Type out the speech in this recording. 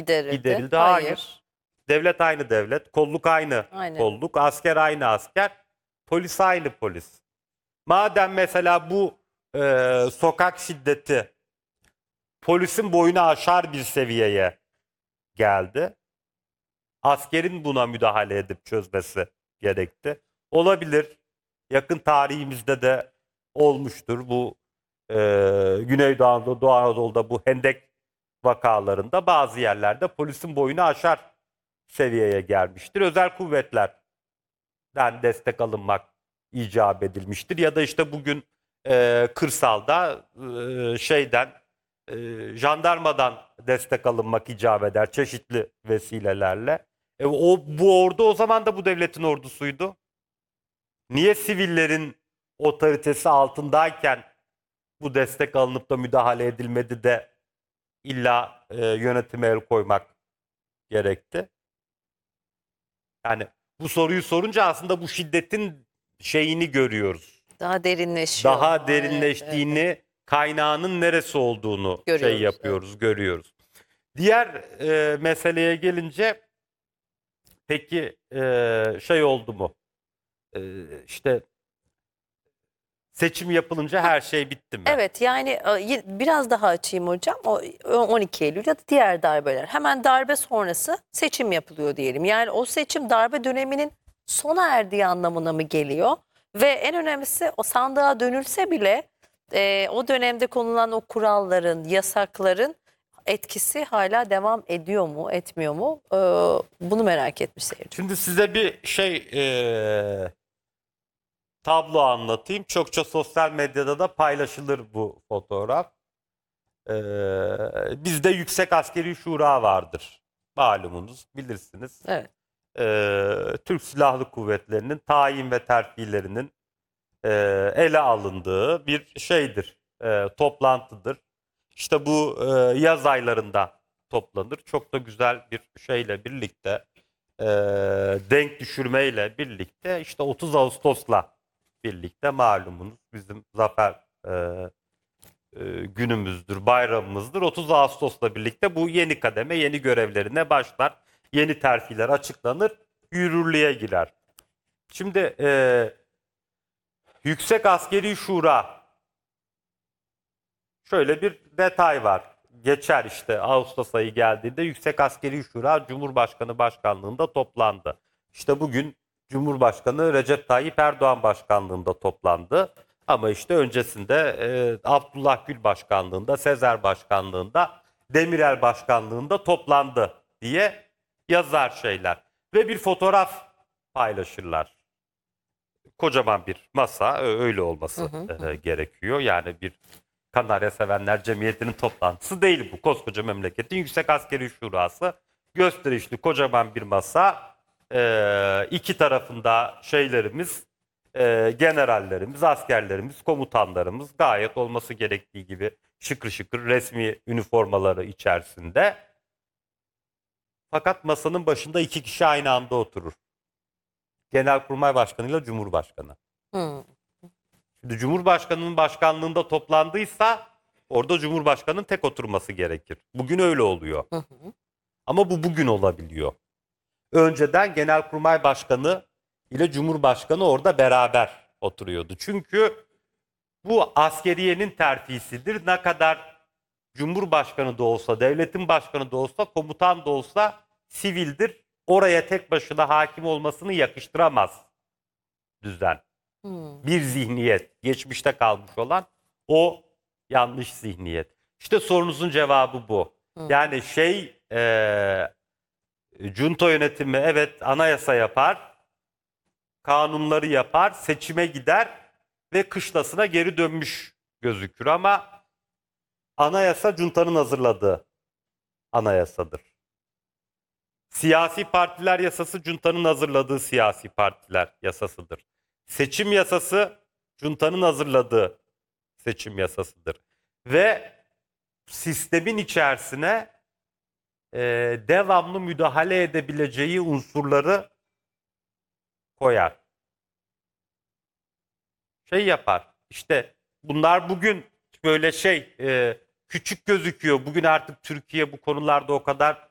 giderildi? giderildi? Hayır. Devlet aynı devlet, kolluk aynı Aynen. kolluk, asker aynı asker, polis aynı polis. Madem mesela bu sokak şiddeti polisin boyunu aşar bir seviyeye geldi, askerin buna müdahale edip çözmesi gerekti. Olabilir. Yakın tarihimizde de olmuştur bu Güneydoğu Anadolu, Doğu Anadolu'da bu hendek vakalarında bazı yerlerde polisin boyunu aşar seviyeye gelmiştir. Özel kuvvetlerden destek alınmak icap edilmiştir. Ya da işte bugün kırsalda jandarmadan destek alınmak icap eder çeşitli vesilelerle. Bu ordu o zaman da bu devletin ordusuydu. Niye sivillerin otoritesi altındayken bu destek alınıp da müdahale edilmedi de illa yönetime el koymak gerekti? Yani bu soruyu sorunca aslında bu şiddetin şeyini görüyoruz. Daha derinleşiyor. Daha derinleştiğini, kaynağının neresi olduğunu Görüyoruz, görüyoruz. Diğer meseleye gelince peki oldu mu? İşte seçim yapılınca her şey bitti mi? Evet, yani biraz daha açayım hocam. O 12 Eylül ya da diğer darbeler. Hemen darbe sonrası seçim yapılıyor diyelim. Yani o seçim darbe döneminin sona erdiği anlamına mı geliyor? Ve en önemlisi o sandığa dönülse bile o dönemde konulan o kuralların, yasakların etkisi hala devam ediyor mu, etmiyor mu? Bunu merak etmiş seyirci. Şimdi size bir tablo anlatayım. Çokça sosyal medyada da paylaşılır bu fotoğraf. Bizde Yüksek Askeri Şura vardır. Malumunuz, bilirsiniz. Evet. Türk Silahlı Kuvvetleri'nin tayin ve terfilerinin ele alındığı bir toplantıdır. İşte bu yaz aylarında toplanır. Çok da güzel bir şeyle birlikte, denk düşürmeyle birlikte, işte 30 Ağustos'la birlikte malumunuz bizim zafer günümüzdür, bayramımızdır. 30 Ağustos'la birlikte bu yeni kademe, yeni görevlerine başlar. Yeni terfiler açıklanır, yürürlüğe girer. Şimdi Yüksek Askeri Şura, şöyle bir detay var. Geçer işte Ağustos ayı geldiğinde Yüksek Askeri Şura Cumhurbaşkanı başkanlığında toplandı. İşte bugün Cumhurbaşkanı Recep Tayyip Erdoğan başkanlığında toplandı. Ama işte öncesinde Abdullah Gül başkanlığında, Sezer başkanlığında, Demirel başkanlığında toplandı diye yazar şeyler. Ve bir fotoğraf paylaşırlar. Kocaman bir masa, öyle olması gerekiyor. Yani bir Kanarya Sevenler Cemiyeti'nin toplantısı değil bu. Koskoca memleketin Yüksek Askeri Şurası. Gösterişli kocaman bir masa. İki tarafında generallerimiz, askerlerimiz, komutanlarımız gayet olması gerektiği gibi şıkır şıkır resmi üniformaları içerisinde. Fakat masanın başında iki kişi aynı anda oturur. Genelkurmay Başkanı ile Cumhurbaşkanı. Şimdi Cumhurbaşkanı'nın başkanlığında toplandıysa orada Cumhurbaşkanı'nın tek oturması gerekir. Bugün öyle oluyor. Ama bu bugün olabiliyor. Önceden Genelkurmay Başkanı ile Cumhurbaşkanı orada beraber oturuyordu. Çünkü bu askeriyenin terfisidir. Ne kadar Cumhurbaşkanı da olsa, devletin başkanı da olsa, komutan da olsa sivildir. Oraya tek başına hakim olmasını yakıştıramaz düzen. Bir zihniyet, geçmişte kalmış olan o yanlış zihniyet. İşte sorunuzun cevabı bu. Yani junta yönetimi evet anayasa yapar, kanunları yapar, seçime gider ve kışlasına geri dönmüş gözükür ama anayasa juntanın hazırladığı anayasadır. Siyasi partiler yasası juntanın hazırladığı siyasi partiler yasasıdır. Seçim yasası juntanın hazırladığı seçim yasasıdır. Ve sistemin içerisine devamlı müdahale edebileceği unsurları koyar. Yapar. İşte bunlar bugün böyle küçük gözüküyor. Bugün artık Türkiye bu konularda o kadar